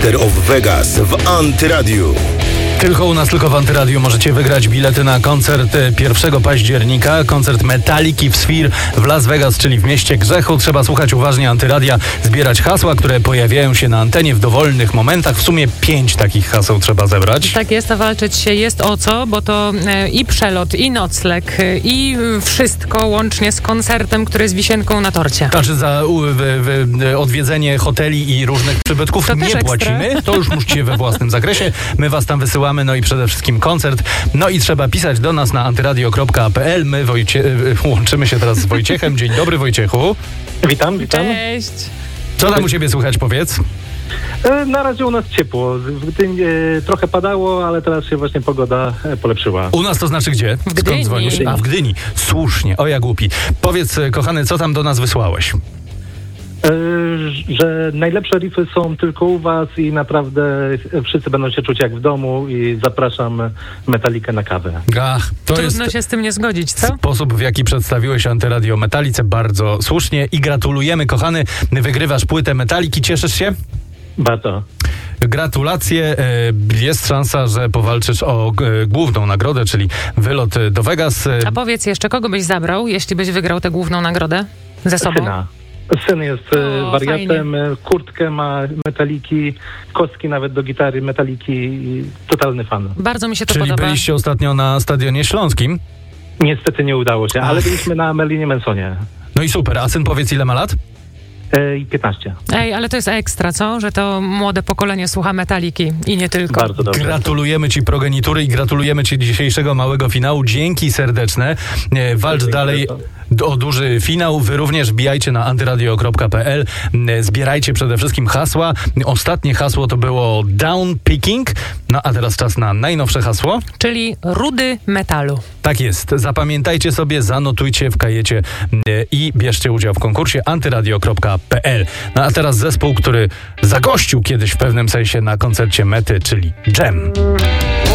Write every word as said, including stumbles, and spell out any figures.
Master of Vegas w Antyradiu. Tylko u nas, tylko w Antyradiu możecie wygrać bilety na koncert pierwszego października. Koncert Metaliki w Sphere w Las Vegas, czyli w mieście grzechu. Trzeba słuchać uważnie Antyradia, zbierać hasła, które pojawiają się na antenie w dowolnych momentach. W sumie pięć takich haseł trzeba zebrać. Tak jest, a walczyć się jest o co, bo to e, i przelot, i nocleg, e, i wszystko łącznie z koncertem, który jest wisienką na torcie. Znaczy za u, wy, wy, odwiedzenie hoteli i różnych przybytków To nie też płacimy. ekstra. To już musicie we własnym zakresie. My was tam wysyłamy. No i przede wszystkim koncert. No i trzeba pisać do nas na antyradio kropka p l. My Wojcie- łączymy się teraz z Wojciechem. Dzień dobry, Wojciechu. Witam, witam. Cześć! Co tam u ciebie słychać, powiedz? E, Na razie u nas ciepło. W Gdyni e, trochę padało, ale teraz się właśnie pogoda e, polepszyła. U nas to znaczy gdzie? W Gdyni. Skąd dzwonisz? A, w Gdyni. Słusznie. O, ja głupi. Powiedz, kochany, co tam do nas wysłałeś? E, że najlepsze riffy są tylko u was i naprawdę wszyscy będą się czuć jak w domu i zapraszam Metalikę na kawę. Ach, to Trudno jest się z tym nie zgodzić, co? sposób, w jaki przedstawiłeś Antyradio Metalice, bardzo słusznie i gratulujemy, kochany. Wygrywasz płytę Metaliki, cieszysz się? Bardzo. Gratulacje. E, Jest szansa, że powalczysz o e, główną nagrodę, czyli wylot e, do Vegas. E, A powiedz jeszcze, kogo byś zabrał, jeśli byś wygrał tę główną nagrodę ze sobą? Syna. Syn jest e, O, wariatem, e, kurtkę ma Metaliki, kostki nawet do gitary Metaliki i totalny fan. Bardzo mi się to Czyli podoba. byliście ostatnio na Stadionie Śląskim. Niestety nie udało się, ale byliśmy na Merlinie Mansonie. No i super. A syn, powiedz, ile ma lat? E, I piętnaście. Ej, ale to jest ekstra, co? Że to młode pokolenie słucha Metaliki i nie tylko. Bardzo dobrze. Gratulujemy ci progenitury i gratulujemy ci dzisiejszego małego finału. Dzięki serdeczne. E, Walcz Dziękuję dalej bardzo. o duży finał. Wy również wbijajcie na antyradio kropka p l. E, Zbierajcie przede wszystkim hasła. Ostatnie hasło to było down picking. No a teraz czas na najnowsze hasło. Czyli rudy metalu. Tak jest. Zapamiętajcie sobie, zanotujcie w kajecie e, i bierzcie udział w konkursie antyradio kropka p l. No a teraz zespół, który zagościł kiedyś w pewnym sensie na koncercie Mety, czyli Jam.